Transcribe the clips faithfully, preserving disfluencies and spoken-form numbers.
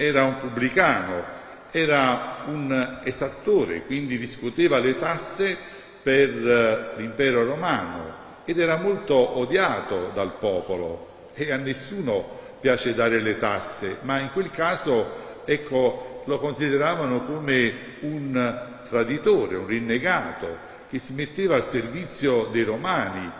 era un pubblicano, era un esattore, quindi riscuoteva le tasse per l'impero romano ed era molto odiato dal popolo e a nessuno piace dare le tasse, ma in quel caso, ecco, lo consideravano come un traditore, un rinnegato che si metteva al servizio dei romani,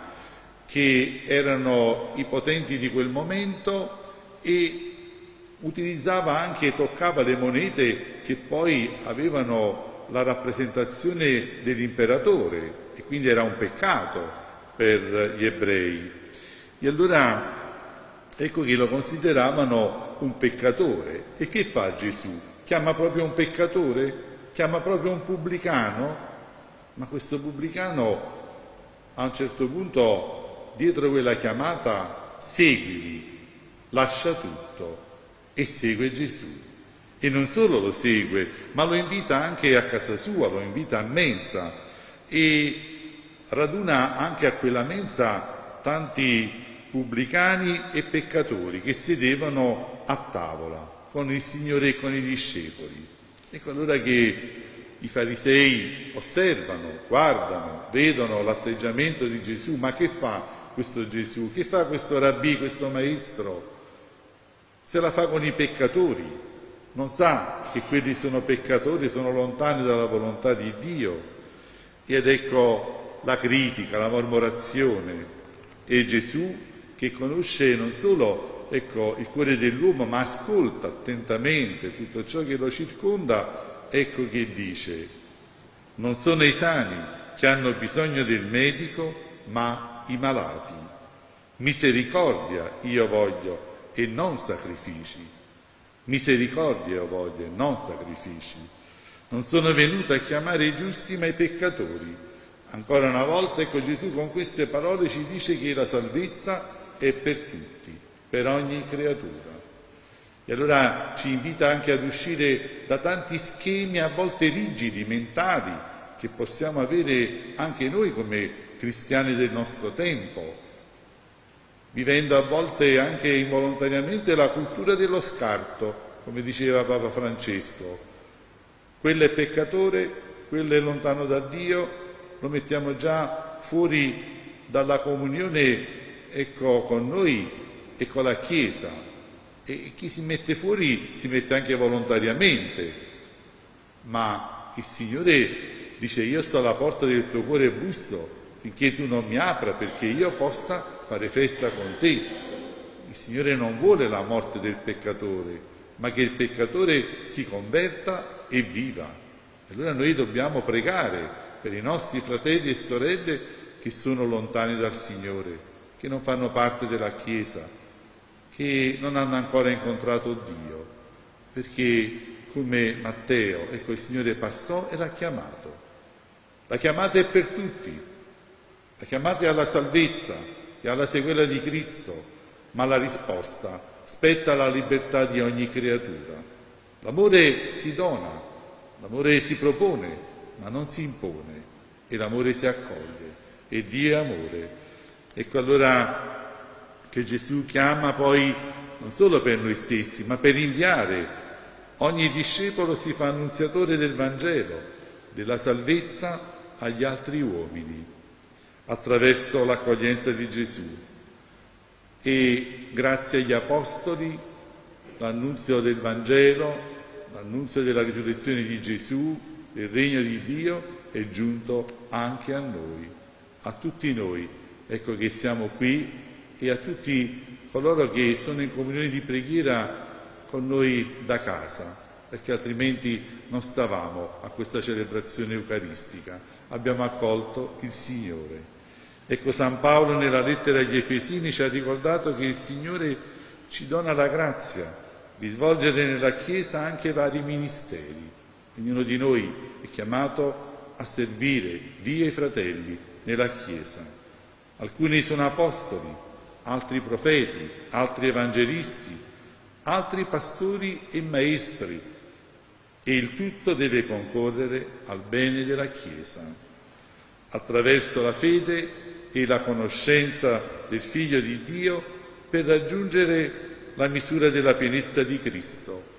che erano i potenti di quel momento, e utilizzava anche, toccava le monete che poi avevano la rappresentazione dell'imperatore e quindi era un peccato per gli ebrei. E allora ecco che lo consideravano un peccatore. E che fa Gesù? Chiama proprio un peccatore? Chiama proprio un pubblicano? Ma questo pubblicano a un certo punto, dietro quella chiamata, seguili, lascia tutto e segue Gesù. E non solo lo segue, ma lo invita anche a casa sua, lo invita a mensa e raduna anche a quella mensa tanti pubblicani e peccatori che sedevano a tavola con il Signore e con i discepoli. Ecco allora che i farisei osservano, guardano, vedono l'atteggiamento di Gesù. Ma che fa questo Gesù? Che fa questo rabbì, questo maestro? Se la fa con i peccatori, non sa che quelli sono peccatori, sono lontani dalla volontà di Dio. Ed ecco la critica, la mormorazione. E Gesù, che conosce non solo ecco, il cuore dell'uomo, ma ascolta attentamente tutto ciò che lo circonda, ecco che dice: non sono i sani che hanno bisogno del medico, ma i malati. Misericordia io voglio e non sacrifici. Misericordia io voglio e non sacrifici. Non sono venuto a chiamare i giusti, ma i peccatori. Ancora una volta, ecco, Gesù con queste parole ci dice che la salvezza è per tutti, per ogni creatura. E allora ci invita anche ad uscire da tanti schemi a volte rigidi, mentali, che possiamo avere anche noi come cristiani del nostro tempo, vivendo a volte anche involontariamente la cultura dello scarto, come diceva Papa Francesco. Quello è peccatore, quello è lontano da Dio, lo mettiamo già fuori dalla comunione, ecco, con noi e con la Chiesa. E chi si mette fuori si mette anche volontariamente, ma il Signore dice: io sto alla porta del tuo cuore e busso, finché tu non mi apra, perché io possa fare festa con te. Il Signore non vuole la morte del peccatore, ma che il peccatore si converta e viva. E allora noi dobbiamo pregare per i nostri fratelli e sorelle che sono lontani dal Signore, che non fanno parte della Chiesa, che non hanno ancora incontrato Dio, perché come Matteo, ecco, il Signore passò e l'ha chiamato. La chiamata è per tutti, la chiamata è alla salvezza e alla sequela di Cristo, ma la risposta spetta alla libertà di ogni creatura. L'amore si dona, l'amore si propone, ma non si impone, e l'amore si accoglie, e Dio è amore. Ecco allora che Gesù chiama poi non solo per noi stessi, ma per inviare. Ogni discepolo si fa annunziatore del Vangelo, della salvezza agli altri uomini, attraverso l'accoglienza di Gesù. E grazie agli Apostoli l'annunzio del Vangelo, l'annunzio della risurrezione di Gesù, del regno di Dio è giunto anche a noi, a tutti noi, ecco che siamo qui, e a tutti coloro che sono in comunione di preghiera con noi da casa, perché altrimenti non stavamo a questa celebrazione eucaristica. Abbiamo accolto il Signore. Ecco, San Paolo nella lettera agli Efesini ci ha ricordato che il Signore ci dona la grazia di svolgere nella Chiesa anche vari ministeri. Ognuno di noi è chiamato a servire Dio e i fratelli nella Chiesa. Alcuni sono apostoli, altri profeti, altri evangelisti, altri pastori e maestri, e il tutto deve concorrere al bene della Chiesa. Attraverso la fede e la conoscenza del Figlio di Dio, per raggiungere la misura della pienezza di Cristo,